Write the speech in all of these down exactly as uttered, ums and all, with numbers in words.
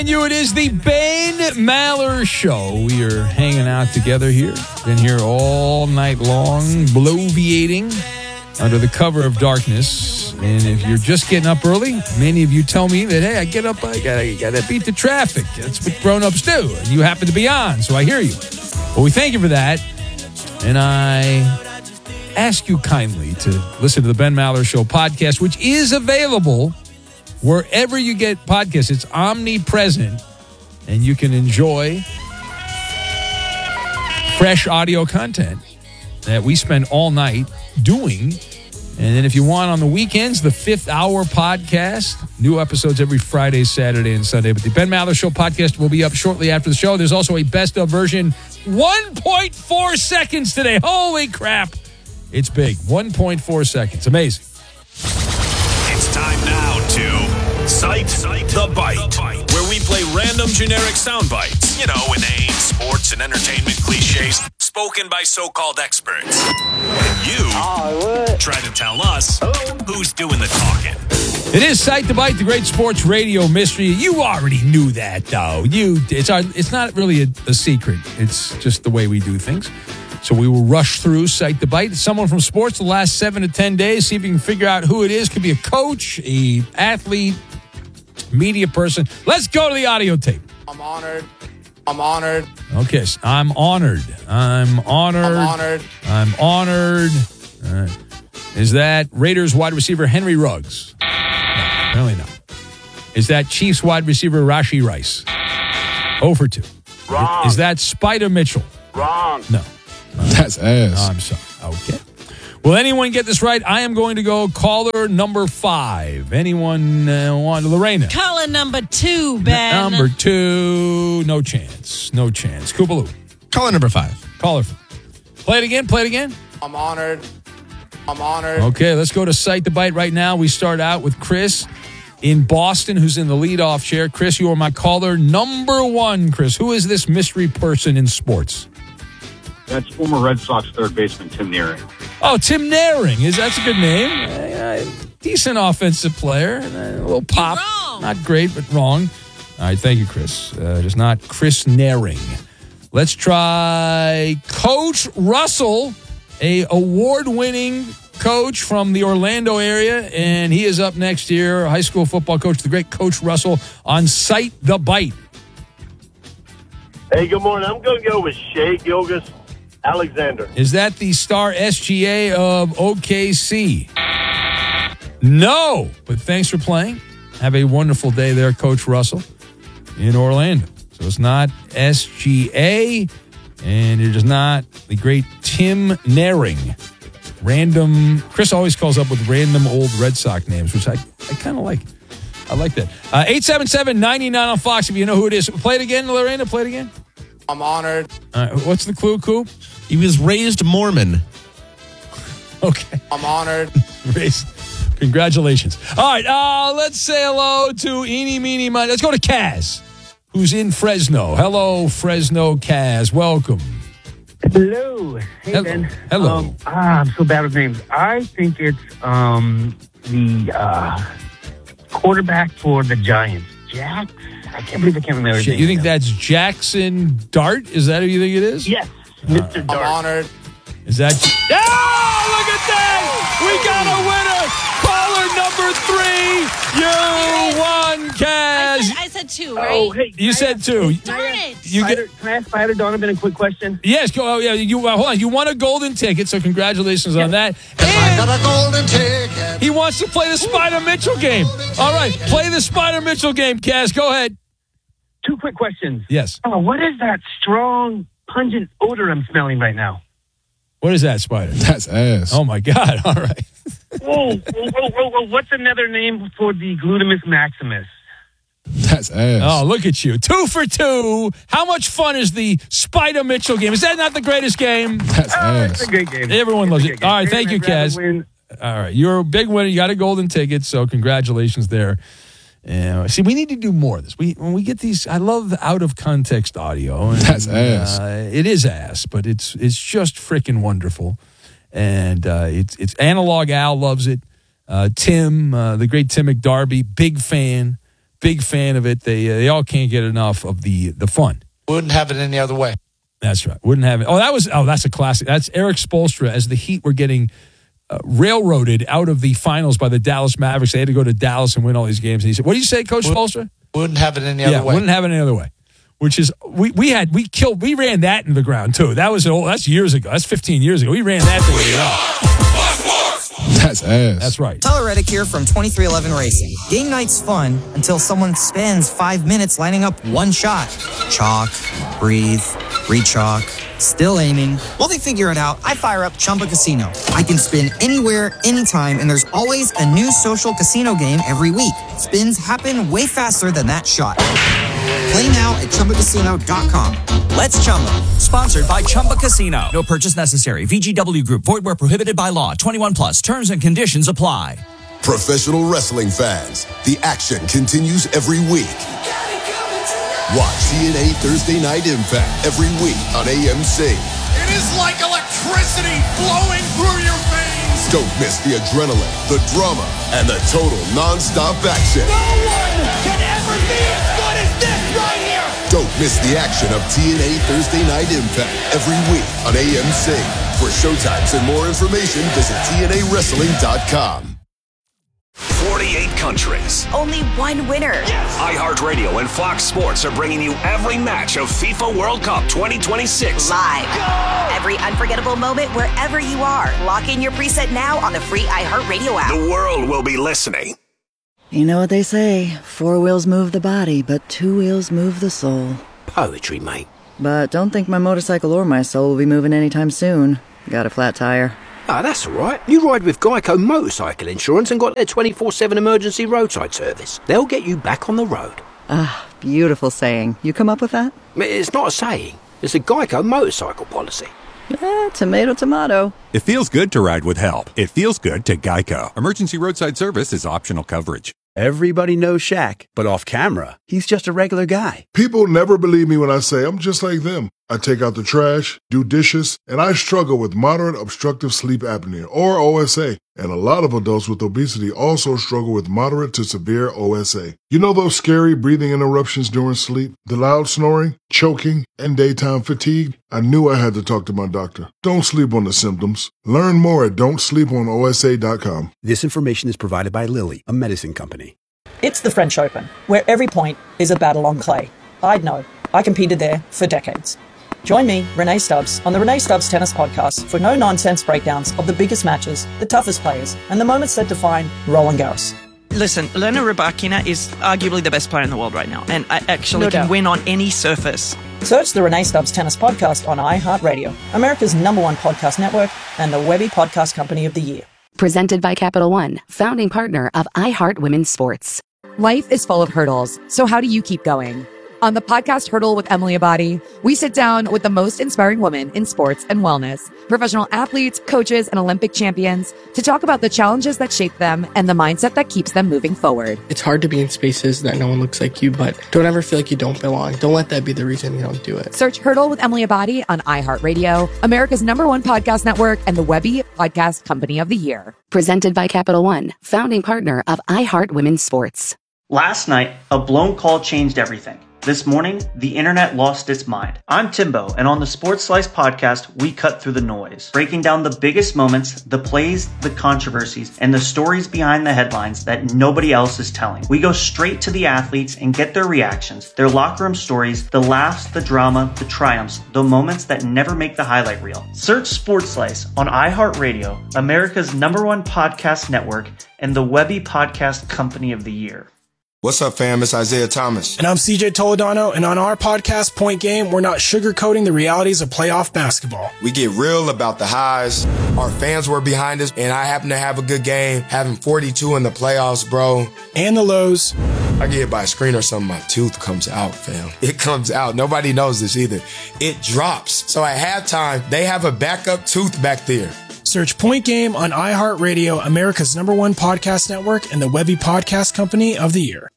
brand new. It is the Ben Maller Show. We are hanging out together here. Been here all night long, bloviating under the cover of darkness. And if you're just getting up early, many of you tell me that, hey, I get up, I gotta, gotta beat the traffic. That's what grown-ups do. And you happen to be on, so I hear you. Well, we thank you for that. And I ask you kindly to listen to the Ben Maller Show podcast, which is available wherever you get podcasts. It's omnipresent, and you can enjoy fresh audio content that we spend all night doing. And then if you want on the weekends, the fifth hour podcast, new episodes every Friday, Saturday, and Sunday. But the Ben Maller Show podcast will be up shortly after the show. There's also a best of version, one point four seconds today. Holy crap. It's big. one point four seconds. Amazing. It's time now to Cite, Cite the Bite, where we play random generic sound bites. You know, inane sports and entertainment cliches spoken by so-called experts. And you oh, try to tell us who's doing the talking. It is Cite the Bite, the great sports radio mystery. You already knew that, though. You, it's our, it's not really a, a secret. It's just the way we do things. So we will rush through Cite the Bite. It's someone from sports the last seven to ten days. See if you can figure out who it is. Could be a coach, a athlete, media person. Let's go to the audio tape. I'm honored. I'm honored. Okay, so I'm honored. I'm honored. I'm honored. I'm honored. All right. Is that Raiders wide receiver Henry Ruggs? No, really not. Is that Chiefs wide receiver Rashee Rice? oh for two. Wrong. Is that Spider Mitchell? Wrong. No. That's ass. Oh, I'm sorry. Okay. Will anyone get this right? I am going to go caller number five. Anyone uh, want? Lorena. Caller number two, Ben. Number two. No chance. No chance. Koopaloo. Caller number five. Caller. Play it again. Play it again. I'm honored. I'm honored. Okay, let's go to Cite the Bite right now. We start out with Chris in Boston, who's in the leadoff chair. Chris, you are my caller number one. Chris, who is this mystery person in sports? That's former Red Sox third baseman Tim Naring. Oh, Tim Naring. Is that's a good name? Uh, uh, decent offensive player. Uh, a little pop. Wrong. Not great, but wrong. All right, thank you, Chris. Uh, it is not Chris Naring. Let's try Coach Russell, a award-winning coach from the Orlando area, and he is up next year, high school football coach, the great Coach Russell, on Cite the Bite. Hey, good morning. I'm going to go with Shea Gilgeous Alexander. Is that the star S G A of O K C? No, but thanks for playing. Have a wonderful day there, Coach Russell, in Orlando. So it's not S G A, and it is not the great Tim Naring. Random, Chris always calls up with random old Red Sox names, which I, I kind of like. I like that. Uh, eight seven seven, nine nine on Fox if you know who it is. Play it again, Lorena. Play it again. I'm honored. All right, what's the clue, Coop? He was raised Mormon. Okay. I'm honored. Raised. Congratulations. All right, uh, let's say hello to Eeny, Meeny, Miny. Let's go to Kaz, who's in Fresno. Hello, Fresno Kaz. Welcome. Hello. Hey, Hello. Ben. Hello. Um, ah, I'm so bad with names. I think it's um, the uh, quarterback for the Giants. Jack? I can't believe I can't remember his Shit, name. you think now. that's Jackson Dart? Is that who you think it is? Yes, Mister I'm Dart. honored. Is that... Oh, look at that! We got a winner! Caller number three! You won, I Kaz! said, I said two, right? Oh, hey. You said two. Darn it. You Spider, get, can I ask Spider Donovan a quick question? yes, go. Oh, yeah. You uh, hold on. You won a golden ticket, so congratulations on that. And Got a golden ticket. he wants to play the Spider Mitchell game. All right, play the Spider Mitchell game, Kaz. Go ahead. Two quick questions. Yes. Oh, what is that strong, pungent odor I'm smelling right now? What is that, Spider? That's ass. Oh my God! All right. Whoa, whoa, whoa, whoa, whoa. What's another name for the glutamus maximus? That's ass. Oh, look at you. Two for two. How much fun is the Spider Mitchell game? Is that not the greatest game? That's Oh, ass. it's a great game. Everyone It's loves a it. great game. All right, thank And you, I'd rather Kaz. win- All right, you're a big winner. You got a golden ticket, so congratulations there. Uh, see, we need to do more of this. We when we get these, I love out of context audio. And, That's ass. Uh, it is ass, but it's it's just freaking wonderful, and uh, it's it's Analog Al loves it. Uh, Tim, uh, the great Tim McDarby, big fan. big fan of it. They uh, they all can't get enough of the the fun. Wouldn't have it any other way. That's right. Wouldn't have it. Oh, that was oh, that's a classic. That's Eric Spoelstra as the Heat were getting uh, railroaded out of the finals by the Dallas Mavericks. They had to go to Dallas and win all these games. And he said, "What did you say, Coach Spoelstra?" Wouldn't have it any other yeah, way. Wouldn't have it any other way. Which is we we had we killed we ran that into the ground too. That was old. That's years ago. That's fifteen years ago. We ran that thing. That's ass. That's right. Tyler Reddick here from twenty-three eleven Racing. Game night's fun until someone spends five minutes lining up one shot. Chalk, breathe, re-chalk, still aiming. While they figure it out, I fire up Chumba Casino. I can spin anywhere, anytime, and there's always a new social casino game every week. Spins happen way faster than that shot. Play now at Chumba Casino dot com. Let's Chumba. Sponsored by Chumba Casino. No purchase necessary. V G W Group. Void where prohibited by law. twenty-one plus. Terms and conditions apply. Professional wrestling fans, the action continues every week. Watch T N A Thursday Night Impact every week on A M C. It is like electricity flowing through your veins. Don't miss the adrenaline, the drama, and the total non-stop action. No one can ever be as good as this right here. Don't miss the action of T N A Thursday Night Impact every week on A M C. For showtimes and more information, visit T N A wrestling dot com. forty-eight countries. Only one winner. Yes. iHeartRadio and Fox Sports are bringing you every match of FIFA World Cup twenty twenty-six. Live. Go! Every unforgettable moment wherever you are. Lock in your preset now on the free iHeartRadio app. The world will be listening. You know what they say, four wheels move the body, but two wheels move the soul. Poetry, mate. But don't think my motorcycle or my soul will be moving anytime soon. Got a flat tire. Ah, oh, that's all right. You ride with Geico Motorcycle Insurance and got their twenty-four seven emergency roadside service. They'll get you back on the road. Ah, beautiful saying. You come up with that? It's not a saying. It's a Geico motorcycle policy. Eh, tomato, tomato. It feels good to ride with help. It feels good to Geico. Emergency roadside service is optional coverage. Everybody knows Shaq, but off camera, he's just a regular guy. People never believe me when I say I'm just like them. I take out the trash, do dishes, and I struggle with moderate obstructive sleep apnea, or O S A. And a lot of adults with obesity also struggle with moderate to severe O S A. You know those scary breathing interruptions during sleep, the loud snoring, choking, and daytime fatigue? I knew I had to talk to my doctor. Don't sleep on the symptoms. Learn more at don't sleep on O S A dot com. This information is provided by Lilly, a medicine company. It's the French Open, where every point is a battle on clay. I'd know. I competed there for decades. Join me, Renee Stubbs, on the Renee Stubbs Tennis Podcast for no-nonsense breakdowns of the biggest matches, the toughest players, and the moments that define Roland Garros. Listen, Elena Rybakina is arguably the best player in the world right now, and I actually No can doubt. win on any surface. Search the Renee Stubbs Tennis Podcast on iHeartRadio, America's number one podcast network, and the Webby Podcast Company of the Year. Presented by Capital One, founding partner of iHeart Women's Sports. Life is full of hurdles, so how do you keep going? On the podcast Hurdle with Emily Abadi, we sit down with the most inspiring women in sports and wellness, professional athletes, coaches, and Olympic champions to talk about the challenges that shape them and the mindset that keeps them moving forward. It's hard to be in spaces that no one looks like you, but don't ever feel like you don't belong. Don't let that be the reason you don't do it. Search Hurdle with Emily Abadi on iHeartRadio, America's number one podcast network, and the Webby Podcast Company of the Year. Presented by Capital One, founding partner of iHeart Women's Sports. Last night, a blown call changed everything. This morning, the internet lost its mind. I'm Timbo, and on the Sports Slice podcast, we cut through the noise, breaking down the biggest moments, the plays, the controversies, and the stories behind the headlines that nobody else is telling. We go straight to the athletes and get their reactions, their locker room stories, the laughs, the drama, the triumphs, the moments that never make the highlight reel. Search Sports Slice on iHeartRadio, America's number one podcast network, and the Webby Podcast Company of the Year. What's up, fam? It's Isaiah Thomas. And I'm C J Toledano, and on our podcast, Point Game, we're not sugarcoating the realities of playoff basketball. We get real about the highs. Our fans were behind us, and I happen to have a good game, having forty-two in the playoffs, bro. And the lows. I get hit by a screen or something, my tooth comes out, fam. It comes out. Nobody knows this either. It drops. So at halftime, they have a backup tooth back there. Search Point Game on iHeartRadio, America's number one podcast network, and the Webby Podcast Company of the Year.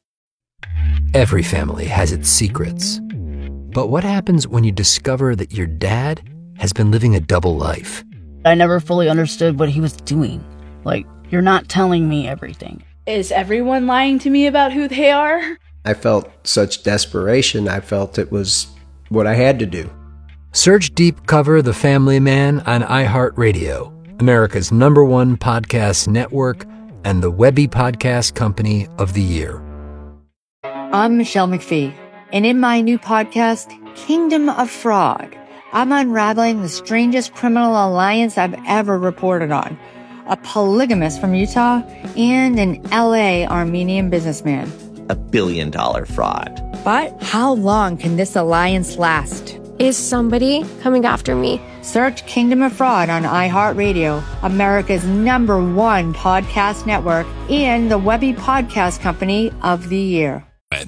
Every family has its secrets. But what happens when you discover that your dad has been living a double life? I never fully understood what he was doing. Like, you're not telling me everything. Is everyone lying to me about who they are? I felt such desperation. I felt it was what I had to do. Search Deep Cover The Family Man on iHeartRadio, America's number one podcast network and the Webby Podcast Company of the Year. I'm Michelle McPhee, and in my new podcast, Kingdom of Fraud, I'm unraveling the strangest criminal alliance I've ever reported on. A polygamist from Utah and an L A Armenian businessman. A billion dollar fraud. But how long can this alliance last? Is somebody coming after me? Search Kingdom of Fraud on iHeartRadio, America's number one podcast network, and the Webby Podcast Company of the Year.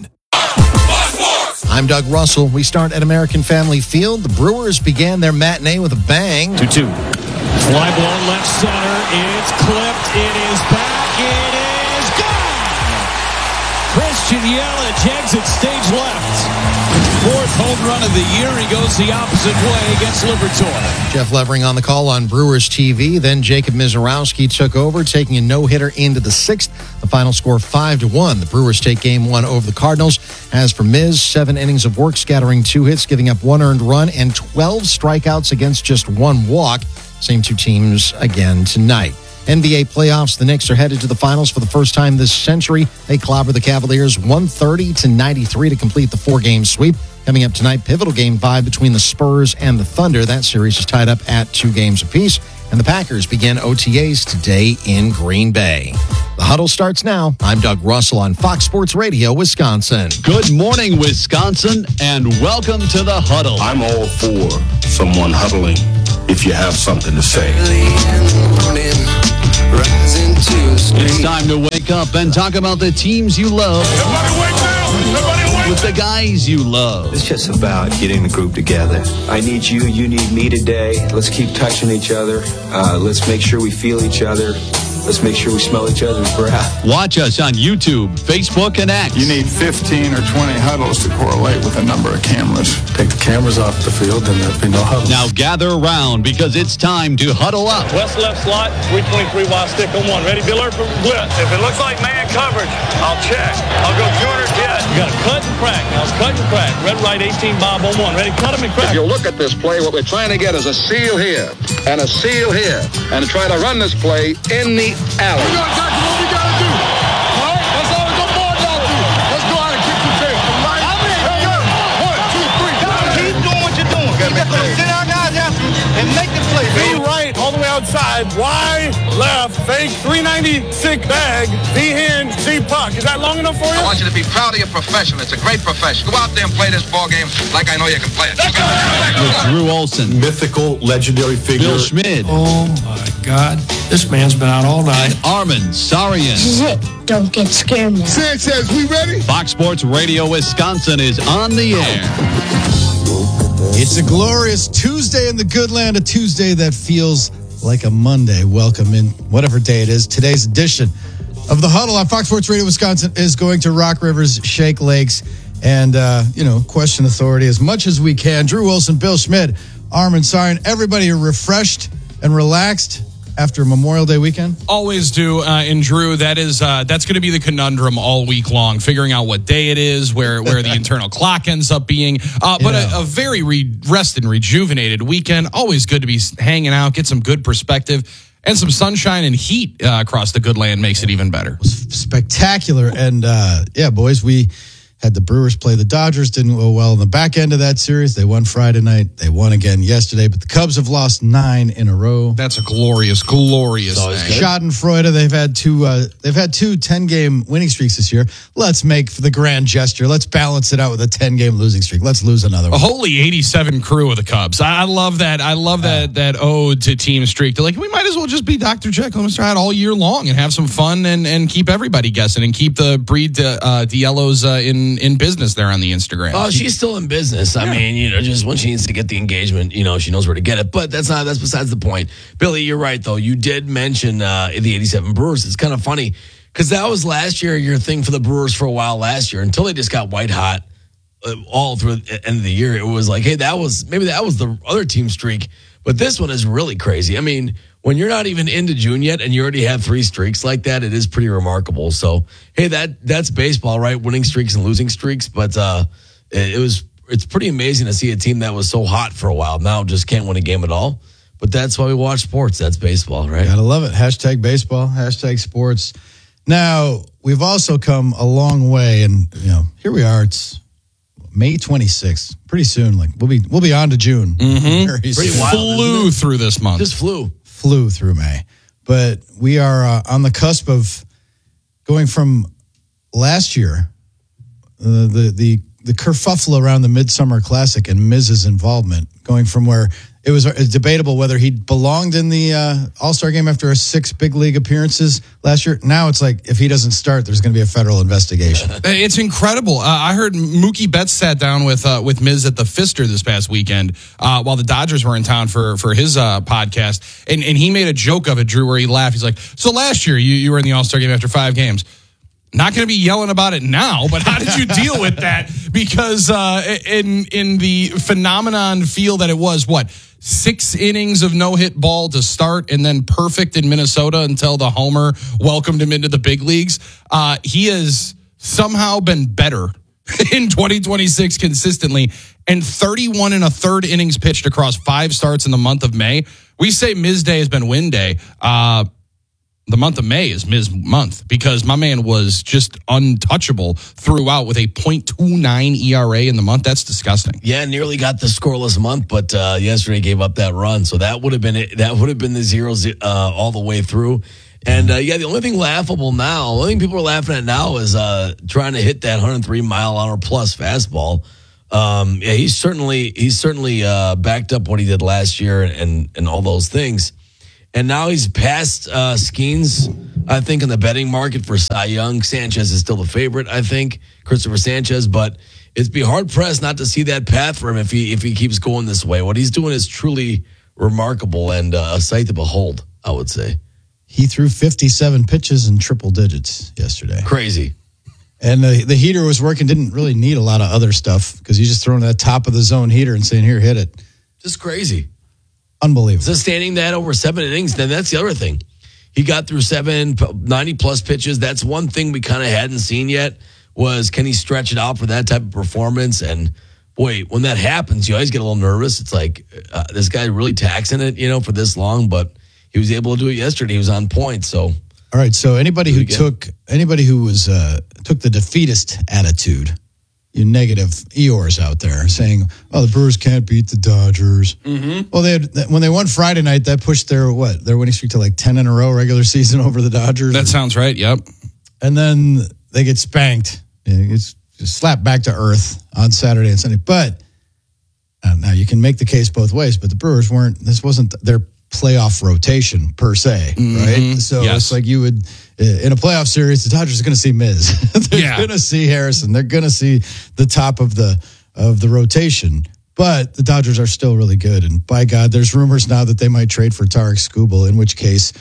I'm Doug Russell. We start at American Family Field. The Brewers began their matinee with a bang. two two. Fly ball left center. It's clipped. It is back. It is gone. Christian Yelich exits stage left. Fourth home run of the year. He goes the opposite way against Liberatore. Jeff Levering on the call on Brewers T V. Then Jacob Mizorowski took over, taking a no-hitter into the sixth. The final score five to one. The Brewers take game one over the Cardinals. As for Miz, seven innings of work, scattering two hits, giving up one earned run, and twelve strikeouts against just one walk. Same two teams again tonight. N B A playoffs, the Knicks are headed to the finals for the first time this century. They clobber the Cavaliers one thirty to ninety-three to complete the four-game sweep. Coming up tonight, pivotal game five between the Spurs and the Thunder. That series is tied up at two games apiece. And the Packers begin O T As today in Green Bay. The Huddle starts now. I'm Doug Russell on Fox Sports Radio, Wisconsin. Good morning, Wisconsin, and welcome to the Huddle. I'm all for someone huddling if you have something to say. It's time to wake up and talk about the teams you love. Everybody wake up! Everybody wake up! With the guys you love. It's just about getting the group together. I need you, you need me today. Let's keep touching each other. Uh, let's make sure we feel each other. Let's make sure we smell each other's breath. Watch us on YouTube, Facebook, and X. You need fifteen or twenty huddles to correlate with the number of cameras. Take the cameras off the field, then there'll be no huddles. Now gather around because it's time to huddle up. West left slot, three twenty-three wide stick on one. Ready, Biller, for blitz. If it looks like man coverage, I'll check. I'll go two hundred ten. You got to cut and crack. Now it's cut and crack. Red, right, eighteen, Bob on one. Ready, cut him and crack. If you look at this play, what we're trying to get is a seal here and a seal here and try to run this play in the alley. We got exactly what we got to do. All right? That's all we're going to y'all do. Let's go out and kick the tail. Right? I'm in. Hey, yo. One, two, three. Keep doing what you're doing. You got to sit our guys after and make the play. Be right, all the way outside. Y, left, fake, three ninety-six bag, V hand, Z puck. Is that long enough for you? I want you to be proud of your profession. It's a great profession. Go out there and play this ball game like I know you can play it. With Drew Olson. Mythical, legendary figure. Bill Schmid. Oh, my God. This man's been out all night. And Armin Sarian. This is it. Don't get scared now. Sanchez, we ready? Fox Sports Radio Wisconsin is on the air. It's a glorious Tuesday in the good land, a Tuesday that feels like a Monday. Welcome in whatever day it is. Today's edition of The Huddle on Fox Sports Radio Wisconsin is going to Rock Rivers, Shake Lakes, and, uh, you know, question authority as much as we can. Drew Wilson, Bill Schmid, Armin Sarian, everybody refreshed and relaxed after Memorial Day weekend? Always do. Uh, and Drew, that is uh, that's going to be the conundrum all week long, figuring out what day it is, where where the internal clock ends up being. Uh, but a, a very re- rested and rejuvenated weekend. Always good to be hanging out, get some good perspective. And some sunshine and heat uh, across the good land makes it even better. It was spectacular. And, uh, yeah, boys, we had the Brewers play the Dodgers. Didn't go well in the back end of that series. They won Friday night. They won again yesterday. But the Cubs have lost nine in a row. That's a glorious, glorious thing. Schadenfreude. They've had two. Uh, they've had two ten-game winning streaks this year. Let's make the grand gesture. Let's balance it out with a ten-game losing streak. Let's lose another one. A holy eighty-seven crew of the Cubs. I love that. I love that that ode to team streak. They're like, we might as well just be Doctor Jekyll and Mister Hyde all year long and have some fun and, and keep everybody guessing and keep the breed uh, D'Yellos uh, in in business there on the Instagram. Oh, she's still in business. I yeah. mean, you know, just when she needs to get the engagement, you know, she knows where to get it. But that's not, that's besides the point. Billy, you're right, though. You did mention uh, the eighty-seven Brewers. It's kind of funny because that was last year, your thing for the Brewers for a while last year until they just got white hot uh, all through the end of the year. It was like, hey, that was, maybe that was the other team streak. But this one is really crazy. I mean, when you're not even into June yet and you already have three streaks like that, it is pretty remarkable. So, hey, that that's baseball, right? Winning streaks and losing streaks. But uh, it, it was it's pretty amazing to see a team that was so hot for a while now just can't win a game at all. But that's why we watch sports. That's baseball, right? Gotta love it. Hashtag baseball, hashtag sports. Now, we've also come a long way, and you know, here we are. It's May twenty-sixth. Pretty soon, like we'll be we'll be on to June. Mm-hmm. Very Pretty soon. wild, flew through this month. Just flew. Flew through May. But we are uh, on the cusp of going from last year, uh, the the the kerfuffle around the Midsummer Classic and Miz's involvement, going from where it was debatable whether he belonged in the uh, All-Star game after his six big league appearances last year. Now it's like, if he doesn't start, there's going to be a federal investigation. It's incredible. Uh, I heard Mookie Betts sat down with uh, with Miz at the Pfister this past weekend uh, while the Dodgers were in town for for his uh, podcast, and and he made a joke of it, Drew, where he laughed. He's like, "So last year you you were in the All-Star game after five games." Not going to be yelling about it now, but how did you deal with that? Because uh, in in the phenomenon feel that it was, what, six innings of no-hit ball to start and then perfect in Minnesota until the homer welcomed him into the big leagues. Uh, he has somehow been better in twenty twenty-six consistently, and thirty-one and a third innings pitched across five starts in the month of May. We say Miz Day has been win day. Uh The month of May is Miz month because my man was just untouchable throughout with a point two nine E R A in the month. That's disgusting. Yeah, nearly got the scoreless month, but uh, yesterday gave up that run. So that would have been it. That would have been the zeros uh, all the way through. And uh, yeah, the only thing laughable now, the only thing people are laughing at now is uh, trying to hit that one hundred three mile an hour plus fastball. Um, yeah, he's certainly he's certainly uh, backed up what he did last year and and all those things. And now he's past uh, Skeens, I think, in the betting market for Cy Young. Sanchez is still the favorite, I think, Christopher Sanchez. But it'd be hard-pressed not to see that path for him if he if he keeps going this way. What he's doing is truly remarkable and uh, a sight to behold, I would say. He threw fifty-seven pitches in triple digits yesterday. Crazy. And the, the heater was working, didn't really need a lot of other stuff because he's just throwing that top of the zone heater and saying, here, hit it. Just crazy. Unbelievable. Sustaining that over seven innings, then that's the other thing. He got through seven, ninety-plus pitches. That's one thing we kind of hadn't seen yet was can he stretch it out for that type of performance? And, boy, when that happens, you always get a little nervous. It's like, uh, this guy really taxing it, you know, for this long. But he was able to do it yesterday. He was on point, so. All right, so anybody who took anybody who was uh, took the defeatist attitude, you negative Eeyores out there saying, "Oh, the Brewers can't beat the Dodgers." Mm-hmm. Well, they had, when they won Friday night, that pushed their what their winning streak to like ten in a row regular season over the Dodgers. That sounds right. Yep. And then they get spanked. It's just slapped back to earth on Saturday and Sunday. But uh, now you can make the case both ways. But the Brewers weren't. This wasn't their playoff rotation per se, mm-hmm. right? So yes. It's like you would in a playoff series, the Dodgers are going to see Miz. They're yeah. going to see Harrison. They're going to see the top of the of the rotation. But the Dodgers are still really good. And by God, there's rumors now that they might trade for Tarek Skubal, in which case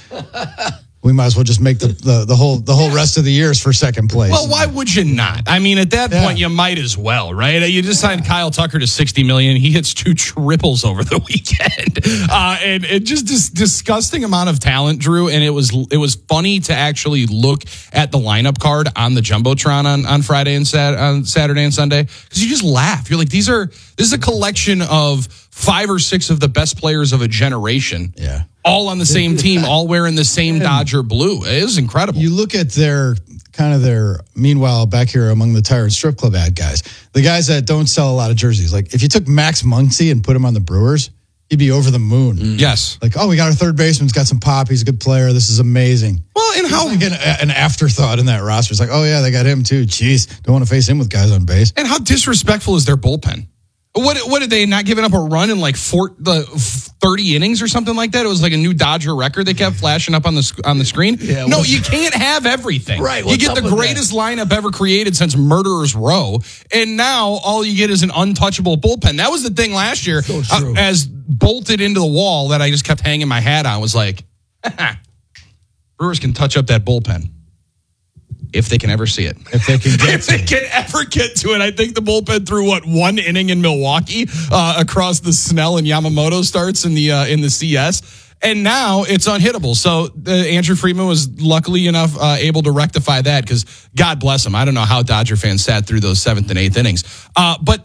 we might as well just make the, the, the whole the whole rest of the years for second place. Well, why would you not? I mean, at that yeah. point, you might as well, right? You just signed Kyle Tucker to sixty million dollars. He hits two triples over the weekend, uh, and it just this disgusting amount of talent, Drew. And it was it was funny to actually look at the lineup card on the jumbotron on, on Friday and Sat on Saturday and Sunday because you just laugh. You're like, these are this is a collection of five or six of the best players of a generation. Yeah. All on the same team, all wearing the same Dodger blue. It is incredible. You look at their kind of their, meanwhile, back here among the Tyrant Strip Club ad guys, the guys that don't sell a lot of jerseys. Like if you took Max Muncy and put him on the Brewers, he'd be over the moon. Mm. Yes. Like, oh, we got our third baseman. He's got some pop. He's a good player. This is amazing. Well, and how like an, an afterthought in that roster. It's like, oh, yeah, they got him too. Jeez, don't want to face him with guys on base. And how disrespectful is their bullpen? What what did they not giving up a run in like four, the thirty innings or something like that? It was like a new Dodger record they kept flashing up on the on the screen. Yeah, no, you can't have everything. Right, you get the greatest lineup ever created since Murderer's Row, and now all you get is an untouchable bullpen. That was the thing last year, so uh, as bolted into the wall that I just kept hanging my hat on. Was like, Brewers can touch up that bullpen. If they can ever see it. If they can get if they can ever get to it. I think the bullpen threw, what, one inning in Milwaukee uh, across the Snell and Yamamoto starts in the uh, in the C S. And now it's unhittable. So uh, Andrew Friedman was luckily enough uh, able to rectify that because God bless him. I don't know how Dodger fans sat through those seventh and eighth innings. Uh, but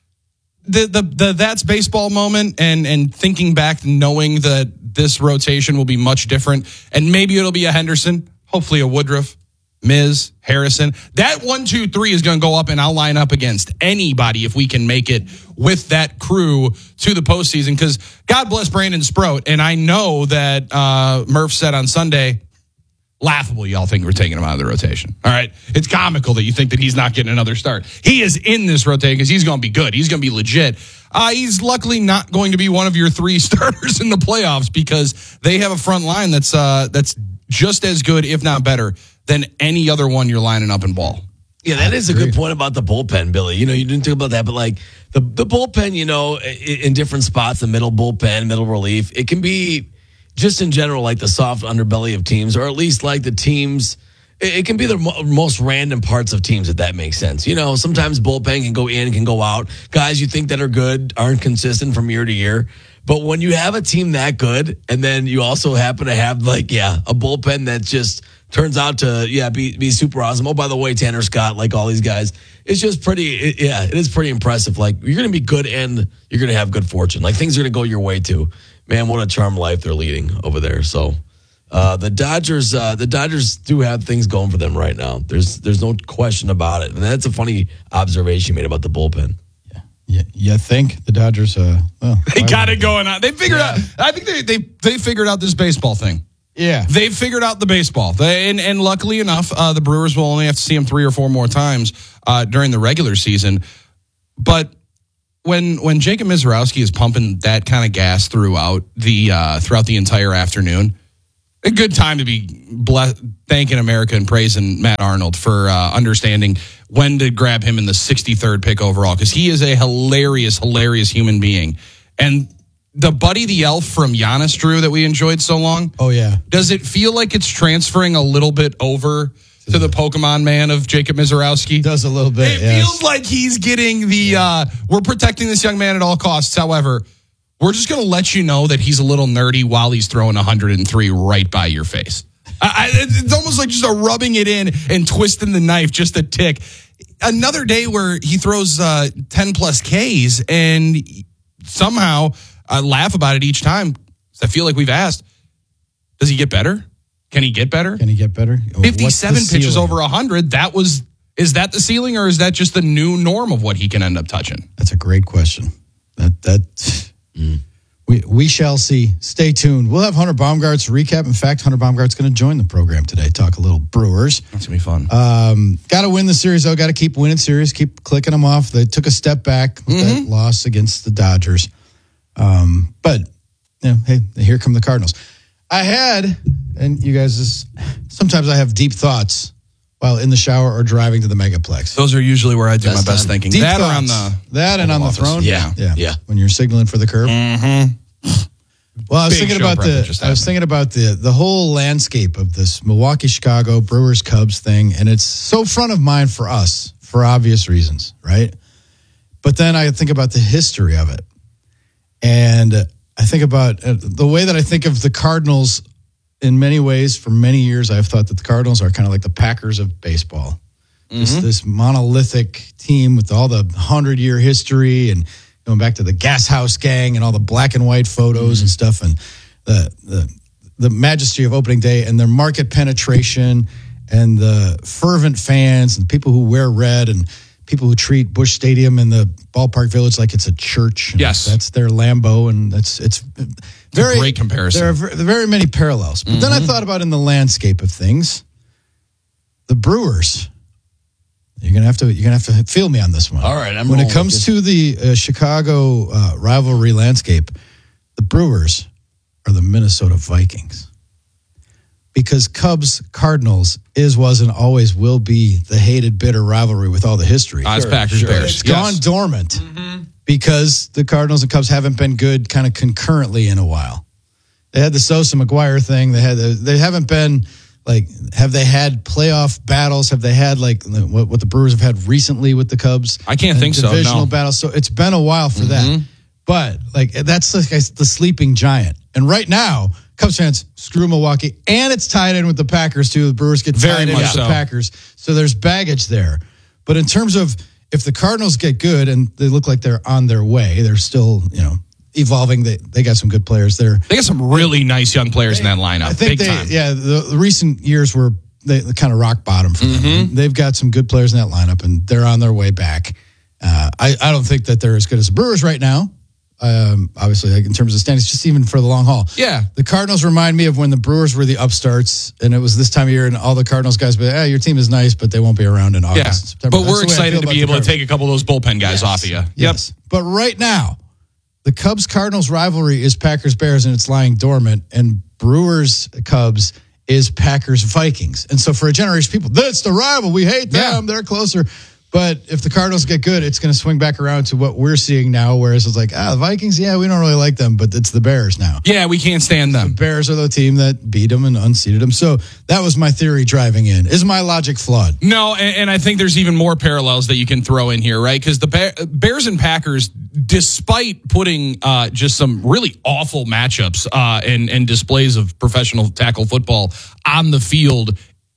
the, the the that's baseball moment and and thinking back, knowing that this rotation will be much different, and maybe it'll be a Henderson, hopefully a Woodruff, Miz, Harrison. That one, two, three is going to go up, and I'll line up against anybody if we can make it with that crew to the postseason. Because God bless Brandon Sproat, and I know that uh, Murph said on Sunday, laughable y'all think we're taking him out of the rotation. All right? It's comical that you think that he's not getting another start. He is in this rotation because he's going to be good. He's going to be legit. Uh, he's luckily not going to be one of your three starters in the playoffs because they have a front line that's uh, that's just as good, if not better, than any other one you're lining up in ball. Yeah, that is a good point about the bullpen, Billy. You know, you didn't talk about that, but like the, the bullpen, you know, in different spots, the middle bullpen, middle relief, it can be just in general like the soft underbelly of teams, or at least like the teams, it can be the mo- most random parts of teams, if that makes sense. You know, sometimes bullpen can go in, can go out. Guys you think that are good aren't consistent from year to year. But when you have a team that good, and then you also happen to have like, yeah, a bullpen that just turns out to, yeah, be be super awesome. Oh, by the way, Tanner Scott, like all these guys, it's just pretty, it, yeah, it is pretty impressive. Like, you're going to be good and you're going to have good fortune. Like, things are going to go your way too. Man, what a charmed life they're leading over there. So, uh, the Dodgers, uh, the Dodgers do have things going for them right now. There's there's no question about it. And that's a funny observation you made about the bullpen. Yeah, you think the Dodgers? Uh, well, they got it going on. They figured yeah. out. I think they they they figured out this baseball thing. Yeah, they figured out the baseball. They, and and luckily enough, uh, the Brewers will only have to see them three or four more times uh, during the regular season. But when when Jacob Misiorowski is pumping that kind of gas throughout the uh, throughout the entire afternoon, a good time to be bless, thanking America and praising Matt Arnold for uh, understanding when to grab him in the sixty-third pick overall, because he is a hilarious, hilarious human being. And the Buddy the Elf from Giannis, Drew, that we enjoyed so long. Oh, yeah. Does it feel like it's transferring a little bit over to the Pokemon man of Jacob Misiorowski? Does a little bit, It yes. feels like he's getting the, uh, we're protecting this young man at all costs. However, we're just going to let you know that he's a little nerdy while he's throwing one hundred three right by your face. I, it's almost like just a rubbing it in and twisting the knife just a tick. Another day where he throws uh, ten plus Ks and somehow I laugh about it each time. I feel like we've asked, does he get better? Can he get better? Can he get better? fifty-seven pitches over one hundred. That was, is that the ceiling, or is that just the new norm of what he can end up touching? That's a great question. That, that, mm. We we shall see. Stay tuned. We'll have Hunter Baumgart's recap. In fact, Hunter Baumgart's going to join the program today. Talk a little Brewers. That's going to be fun. Um, got to win the series, though. Got to keep winning series. Keep clicking them off. They took a step back with mm-hmm. that loss against the Dodgers. Um, but, you know, hey, here come the Cardinals. I had, and you guys, this, sometimes I have deep thoughts while in the shower or driving to the Megaplex. Those are usually where I do best my best time. thinking. Deep that thoughts. or on the that and on office. the throne. Yeah. yeah, yeah. When you're signaling for the curb. Mm-hmm. Well, I was Big thinking show about the. just I was thinking about the the whole landscape of this Milwaukee, Chicago, Brewers, Cubs thing, and it's so front of mind for us for obvious reasons, right? But then I think about the history of it, and I think about uh, the way that I think of the Cardinals. In many ways, for many years, I've thought that the Cardinals are kind of like the Packers of baseball. Mm-hmm. This, this monolithic team with all the hundred-year history and going back to the Gas House Gang and all the black and white photos mm-hmm. and stuff, and the, the the majesty of opening day and their market penetration and the fervent fans and people who wear red and people who treat Busch Stadium in the ballpark village like it's a church. Yes. That's their Lambeau, and that's it's very it's a great comparison. There are very, very many parallels. But mm-hmm. then I thought about in the landscape of things, the Brewers. You're gonna have to you're gonna have to feel me on this one. All right, I'm when it comes to the uh, Chicago uh, rivalry landscape, the Brewers are the Minnesota Vikings. Because Cubs Cardinals is, was, and always will be the hated, bitter rivalry with all the history. Odds sure, Packers sure. Bears. It's yes. gone dormant mm-hmm. because the Cardinals and Cubs haven't been good kind of concurrently in a while. They had the Sosa McGuire thing. They had the, they haven't been like have they had playoff battles? Have they had like what, what the Brewers have had recently with the Cubs? I can't think so. Divisional no. battles. So it's been a while for mm-hmm. that. But like that's like the sleeping giant. And right now, Cubs fans, screw Milwaukee. And it's tied in with the Packers, too. The Brewers get Very tied in much with so. the Packers. So there's baggage there. But in terms of if the Cardinals get good and they look like they're on their way, they're still, you know, evolving. They they got some good players there. They got some really nice young players they, in that lineup. I think Big they, time. yeah, the, the recent years were they, the kind of rock bottom for them. Mm-hmm. They've got some good players in that lineup, and they're on their way back. Uh, I, I don't think that they're as good as the Brewers right now. Um, obviously, like in terms of standings, just even for the long haul. Yeah. The Cardinals remind me of when the Brewers were the upstarts, and it was this time of year, and all the Cardinals guys be like, eh, your team is nice, but they won't be around in August. Yeah. and September. But That's we're the way I excited feel to about be the able to Cardinals. take a couple of those bullpen guys Yes. off of you. Yep. Yes. But right now, the Cubs-Cardinals rivalry is Packers-Bears, and it's lying dormant, and Brewers-Cubs is Packers-Vikings. And so for a generation of people, that's the rival. We hate them. Yeah. They're closer. But if the Cardinals get good, it's going to swing back around to what we're seeing now, whereas it's like, ah, the Vikings, yeah, we don't really like them, but it's the Bears now. Yeah, we can't stand them. The Bears are the team that beat them and unseated them. So that was my theory driving in. Is my logic flawed? No, and, and I think there's even more parallels that you can throw in here, right? Because the Bear, Bears and Packers, despite putting uh, just some really awful matchups uh, and, and displays of professional tackle football on the field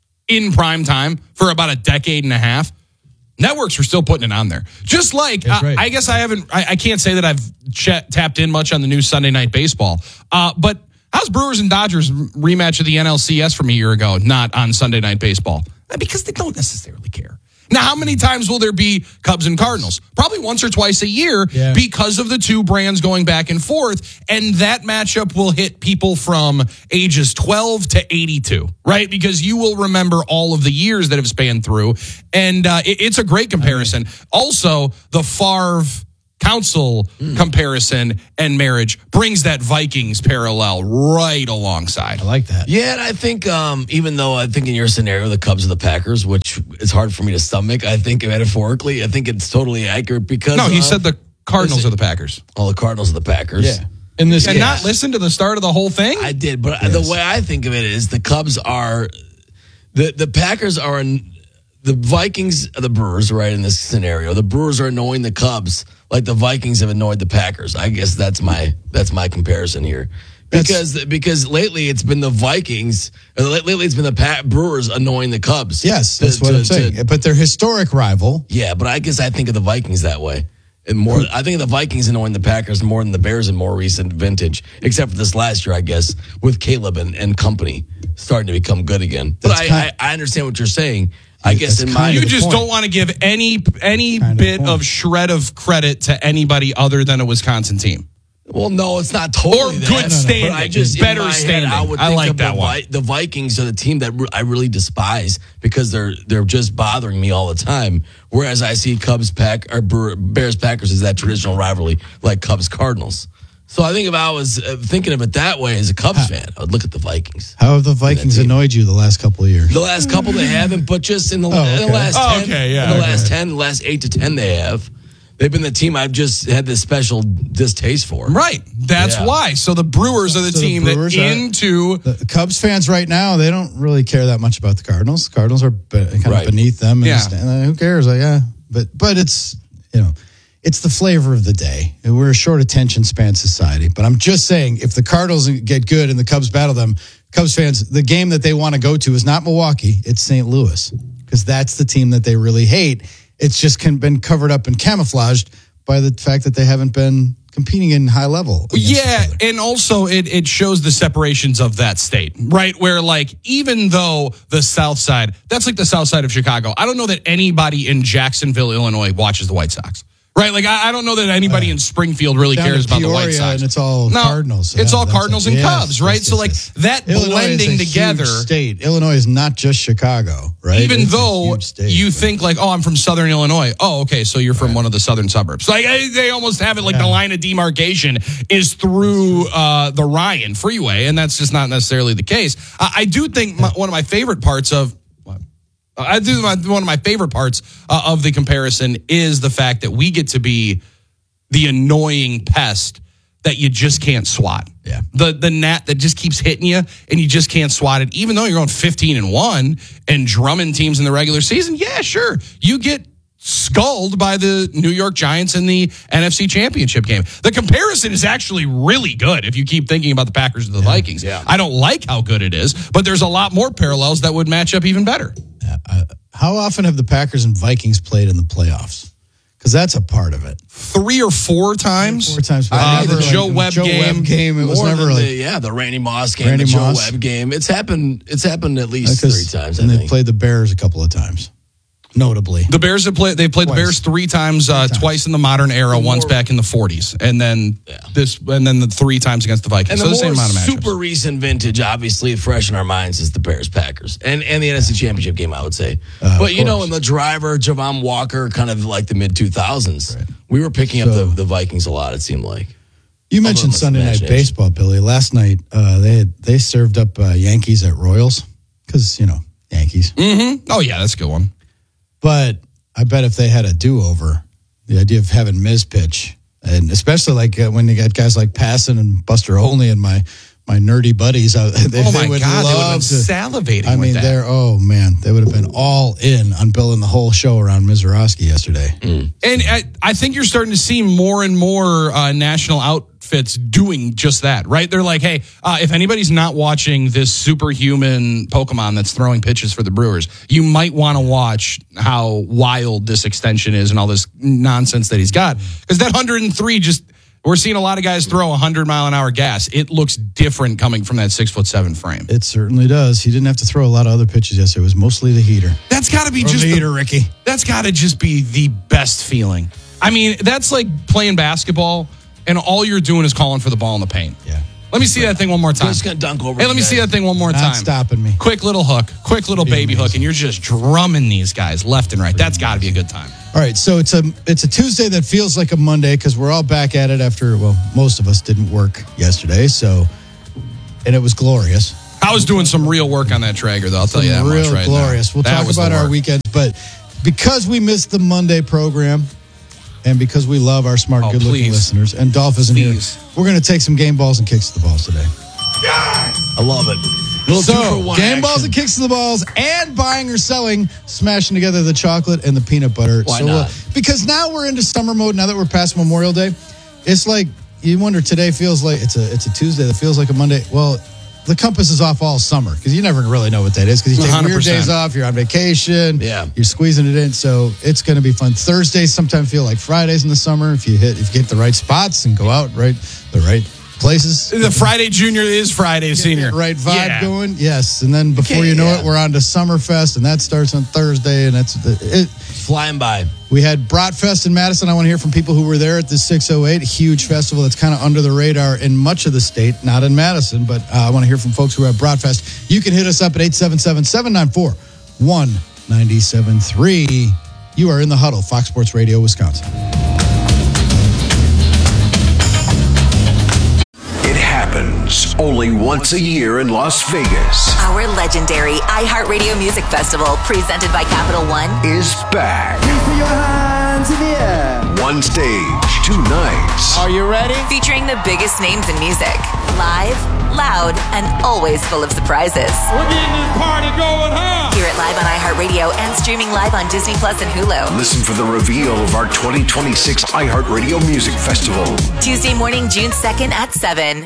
in prime time for about a decade and a half, networks were still putting it on there. Just like, uh, right. I guess I haven't, I, I can't say that I've ch- tapped in much on the new Sunday Night Baseball. Uh, but how's Brewers and Dodgers rematch of the N L C S from a year ago not on Sunday Night Baseball? Because they don't necessarily care. Now, how many times will there be Cubs and Cardinals? Probably once or twice a year Yeah. because of the two brands going back and forth. And that matchup will hit people from ages twelve to eighty-two, right? Because you will remember all of the years that have spanned through. And uh, it, it's a great comparison. Also, the Favre Council mm. comparison and marriage brings that Vikings parallel right alongside. I like that. Yeah, and I think um, even though I think in your scenario, the Cubs are the Packers, which is hard for me to stomach, I think metaphorically, I think it's totally accurate because... No, he uh, said the Cardinals are the Packers. Oh, the Cardinals are the Packers. Yeah. In this and case. not listen to the start of the whole thing? I did, but Yes. the way I think of it is the Cubs are... The, the Packers are... An, the Vikings are the Brewers, right, in this scenario. The Brewers are annoying the Cubs like the Vikings have annoyed the Packers. I guess that's my that's my comparison here. Because that's, because lately it's been the Vikings, or lately it's been the pa- Brewers annoying the Cubs. Yes, that's to, what to, I'm saying. to, but they're historic rival. Yeah, but I guess I think of the Vikings that way. And more, I think of the Vikings annoying the Packers more than the Bears in more recent vintage, except for this last year, I guess, with Caleb and, and company starting to become good again. But I, I, I understand what you're saying. I guess in my you just don't want to give any any kind bit of, of shred of credit to anybody other than a Wisconsin team. Well, no, it's not totally or that. good standing. But I just better in my standing. Head, I would I think like of that the, one. Vi- the Vikings are the team that re- I really despise because they're they're just bothering me all the time. Whereas I see Cubs Pack or Bears Packers as that traditional rivalry, like Cubs Cardinals. So I think if I was thinking of it that way as a Cubs fan, I would look at the Vikings. How have the Vikings annoyed you the last couple of years? The last couple they haven't, but just in the, Oh, okay. in the last Oh, ten, okay, yeah, in the okay. last ten, the last eight to ten they have. They've been the team I've just had this special distaste for. Right. That's Yeah. why. So the Brewers are the So the team Brewers that are- into The Cubs fans right now, they don't really care that much about the Cardinals. The Cardinals are be, kind Right. of beneath them. And Yeah. stand- uh, who cares? Like, yeah, but but it's you know, it's the flavor of the day. We're a short attention span society. But I'm just saying, if the Cardinals get good and the Cubs battle them, Cubs fans, the game that they want to go to is not Milwaukee, it's Saint Louis, because that's the team that they really hate. It's just can, been covered up and camouflaged by the fact that they haven't been competing in high level. against each Yeah, other. and also it it shows the separations of that state, right? Where like even though the South Side, that's like the South Side of Chicago. I don't know that anybody in Jacksonville, Illinois, watches the White Sox. Right, like I, I don't know that anybody in Springfield really Down cares to about the White Peoria, Sox. and it's all no, Cardinals. It's Yeah, all that's Cardinals it. and Yes, Cubs, right? yes, so yes, like yes. that Illinois blending is a together. huge state. Illinois is not just Chicago, right? Even It's a though huge state, you but- think like, oh, I'm from Southern Illinois. Oh, okay, so you're from one of the southern suburbs. Like eh, they almost have it like the line of demarcation is through uh, the Ryan Freeway, and that's just not necessarily the case. I, I do think my, one of my favorite parts of what? I do my, one of my favorite parts uh, of the comparison is the fact that we get to be the annoying pest that you just can't swat. Yeah. The the gnat that just keeps hitting you and you just can't swat it, even though you're on fifteen and one and drumming teams in the regular season. Yeah, sure. You get skulled by the New York Giants in the N F C Championship game. The comparison is actually really good if you keep thinking about the Packers and the yeah, Vikings. Yeah. I don't like how good it is, but there's a lot more parallels that would match up even better. Yeah, uh, how often have the Packers and Vikings played in the playoffs? Because that's a part of it. Three or four times. Four times. Uh, the like Joe Webb Joe game. Webb game. It was More never than like the, yeah, the Randy Moss game, Randy the Joe Moss. Webb game. It's happened. It's happened at least three times. And I they think. played the Bears a couple of times. Notably, the Bears have played. They played twice. the Bears three times, uh, times, twice in the modern era, the once more, back in the forties, and then yeah. this, and then the three times against the Vikings. And so the, the same more amount of matchups. super recent vintage, obviously fresh in our minds, is the Bears Packers and and the N F C Championship game. I would say, uh, but you know, in the driver, Javon Walker, kind of like the mid two thousands, right. we were picking so, up the, the Vikings a lot. It seemed like. You mentioned Sunday Night Baseball, Billy. Last night, uh, they had, they served up uh, Yankees at Royals because you know Yankees. Mm-hmm. Oh yeah, that's a good one. But I bet if they had a do-over, the idea of having Miz pitch, and especially like uh, when you got guys like Passan and Buster Olney and my my nerdy buddies, uh, they, oh my they would God, love they would have been to, salivating. I mean, with that. they're oh man, they would have been all in on building the whole show around Mizorowski yesterday. Mm. And I, I think you're starting to see more and more uh, national outfits doing just that, right? They're like, hey, uh, if anybody's not watching this superhuman Pokemon that's throwing pitches for the Brewers, you might want to watch how wild this extension is and all this nonsense that he's got. Because that one hundred three just... We're seeing a lot of guys throw one hundred mile an hour gas. It looks different coming from that six foot seven frame. It certainly does. He didn't have to throw a lot of other pitches yesterday. It was mostly the heater. That's got to be or just the the heater, Ricky. That's got to just be the best feeling. I mean, that's like playing basketball and all you're doing is calling for the ball in the paint. Yeah. Let me see that thing one more time. Just gonna dunk over. Hey, let me guys. see that thing one more Not time. stopping me. Quick little hook, quick little baby amazing. hook, and you're just drumming these guys left and right. That's got to be a good time. All right, so it's a it's a Tuesday that feels like a Monday because we're all back at it after, well, most of us didn't work yesterday, so, and it was glorious. I was doing some real work on that Traeger, though. I'll tell you that real much right glorious. now. We'll That talk was the about our work. weekends, but because we missed the Monday program and because we love our smart, Oh, good-looking please. listeners, and Dolph isn't Please. here, we're going to take some game balls and kicks to the balls today. I love it. Little two So, for one game action. balls and kicks to the balls and buying or selling, smashing together the chocolate and the peanut butter. Why so not? uh, because now we're into summer mode, now that we're past Memorial Day, it's like, you wonder, today feels like, it's a it's a Tuesday that feels like a Monday. Well, the compass is off all summer because you never really know what that is because you take one hundred weird percent. days off, you're on vacation, Yeah. you're squeezing it in, so it's going to be fun. Thursdays sometimes feel like Fridays in the summer if you hit if you hit the right spots and go out right the right places. The Friday Junior is Friday Senior. Get that right vibe Yeah. going, yes. And then before Okay, you know yeah. it, we're on to Summerfest, and that starts on Thursday, and that's the, it. Flying by. We had Bratfest in Madison. I want to hear from people who were there at the six oh eight, huge festival that's kind of under the radar in much of the state, not in Madison, but uh, I want to hear from folks who are at Bratfest. You can hit us up at eight seven seven, seven nine four, one nine seven three. You are in the huddle, Fox Sports Radio, Wisconsin. It happens only once a year in Las Vegas. Our legendary iHeartRadio Music Festival, presented by Capital One, Is back. Put your hands in the air. One stage, two nights. Are you ready? featuring the biggest names in music. Live, loud, and always full of surprises. We're getting this party going, huh? Hear it live on iHeartRadio and streaming live on Disney Plus and Hulu. Listen for the reveal of our twenty twenty-six iHeartRadio Music Festival. Tuesday morning, June second at seven.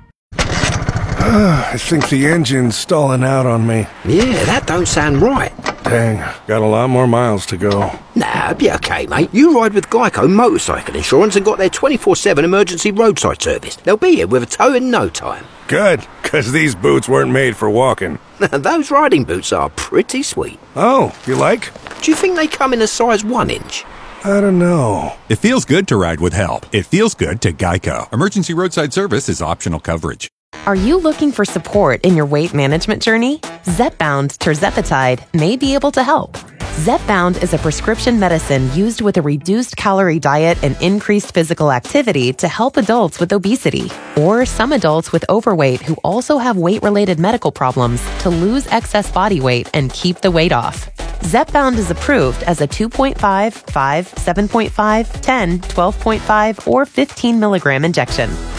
I think the engine's stalling out on me. Yeah, that don't sound right. Dang, got a lot more miles to go. Nah, it'll be okay, mate. You ride with Geico Motorcycle Insurance and got their twenty-four seven emergency roadside service. They'll be here with a tow in no time. Good, because these boots weren't made for walking. Those riding boots are pretty sweet. Oh, you like? Do you think they come in a size one inch? I don't know. It feels good to ride with help. It feels good to Geico. Emergency roadside service is optional coverage. Are you looking for support in your weight management journey? Zepbound Tirzepatide may be able to help. Zepbound is a prescription medicine used with a reduced calorie diet and increased physical activity to help adults with obesity or some adults with overweight who also have weight-related medical problems to lose excess body weight and keep the weight off. Zepbound is approved as a two point five, five, seven point five, ten, twelve point five, or fifteen milligram injection.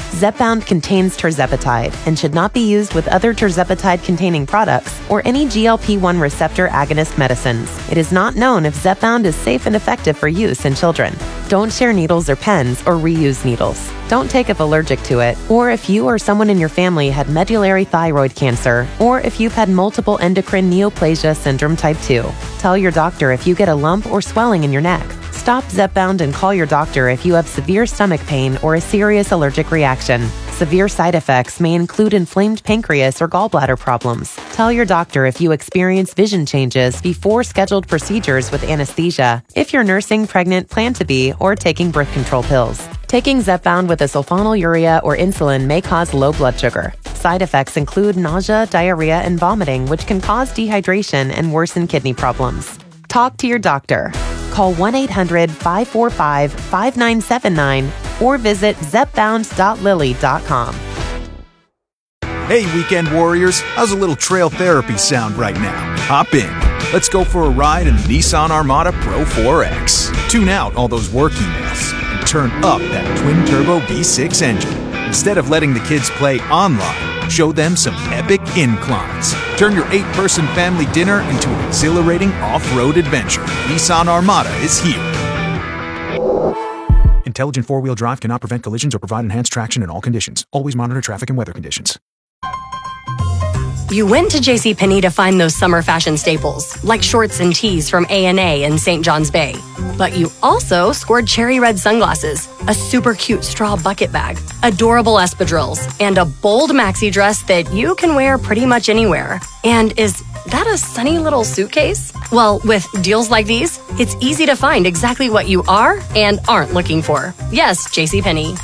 Zepbound contains tirzepatide and should not be used with other tirzepatide-containing products or any G L P one receptor agonist medicines. It is not known if Zepbound is safe and effective for use in children. Don't share needles or pens or reuse needles. Don't take if allergic to it, or if you or someone in your family had medullary thyroid cancer, or if you've had multiple endocrine neoplasia syndrome type two. Tell your doctor if you get a lump or swelling in your neck. Stop Zepbound and call your doctor if you have severe stomach pain or a serious allergic reaction. Severe side effects may include inflamed pancreas or gallbladder problems. Tell your doctor if you experience vision changes before scheduled procedures with anesthesia, if you're nursing, pregnant, plan to be, or taking birth control pills. Taking Zepbound with a sulfonylurea or insulin may cause low blood sugar. Side effects include nausea, diarrhea, and vomiting, which can cause dehydration and worsen kidney problems. Talk to your doctor. Call one eight hundred five four five five nine seven nine or visit zepbound dot lilly dot com. Hey, weekend warriors, how's a little trail therapy sound right now? Hop in. Let's go for a ride in the Nissan Armada Pro four X. Tune out all those work emails and turn up that twin-turbo V six engine. Instead of letting the kids play online, show them some epic inclines. Turn your eight-person family dinner into an exhilarating off-road adventure. Nissan Armada is here. Intelligent four-wheel drive cannot prevent collisions or provide enhanced traction in all conditions. Always monitor traffic and weather conditions. You went to JCPenney to find those summer fashion staples, like shorts and tees from A and A in Saint John's Bay. But you also scored cherry red sunglasses, a super cute straw bucket bag, adorable espadrilles, and a bold maxi dress that you can wear pretty much anywhere. And is that a sunny little suitcase? Well, with deals like these, it's easy to find exactly what you are and aren't looking for. Yes, JCPenney.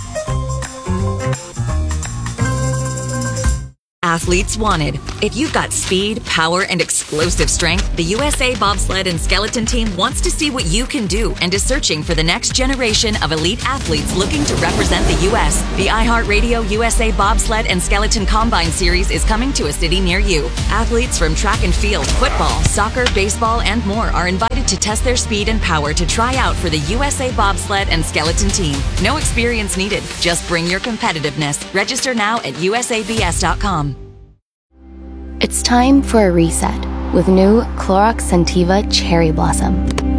Athletes wanted. If you've got speed, power, and explosive strength, the U S A Bobsled and Skeleton Team wants to see what you can do and is searching for the next generation of elite athletes looking to represent the U S The iHeartRadio U S A Bobsled and Skeleton Combine Series is coming to a city near you. Athletes from track and field, football, soccer, baseball, and more are invited to test their speed and power to try out for the U S A Bobsled and Skeleton Team. No experience needed. Just bring your competitiveness. Register now at U S A B S dot com. It's time for a reset with new Clorox Scentiva Cherry Blossom.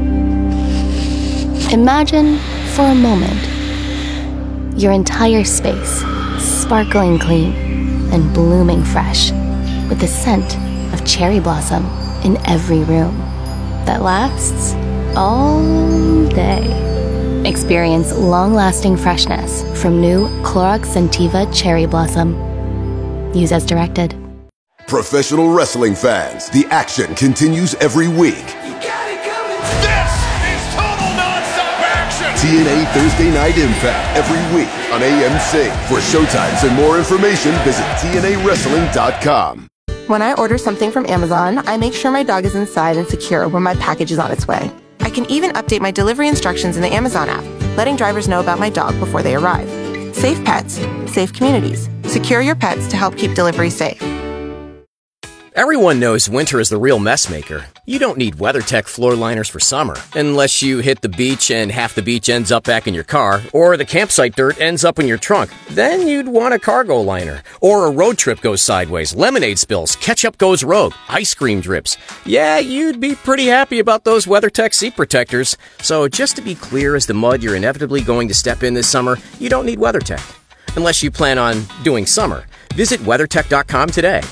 Imagine, for a moment, your entire space sparkling clean and blooming fresh with the scent of cherry blossom in every room that lasts all day. Experience long-lasting freshness from new Clorox Scentiva Cherry Blossom. Use as directed. Professional wrestling fans, the action continues every week. You got it coming. This is total nonstop action. T N A Thursday Night Impact every week on A M C. For showtimes and more information, visit T N A wrestling dot com. When I order something from Amazon, I make sure my dog is inside and secure when my package is on its way. I can even update my delivery instructions in the Amazon app, letting drivers know about my dog before they arrive. Safe pets, safe communities. Secure your pets to help keep delivery safe. Everyone knows winter is the real mess maker. You don't need WeatherTech floor liners for summer, unless you hit the beach and half the beach ends up back in your car, or the campsite dirt ends up in your trunk. Then you'd want a cargo liner. Or a road trip goes sideways, lemonade spills, ketchup goes rogue, ice cream drips. Yeah, you'd be pretty happy about those WeatherTech seat protectors. So just to be clear as the mud you're inevitably going to step in this summer, you don't need WeatherTech. Unless you plan on doing summer. Visit WeatherTech dot com today.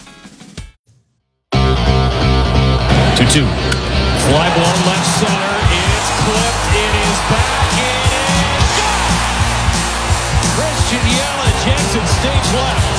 two two. Fly ball left center. It's clipped. It is back. It is gone. Christian Yelich exits stage left.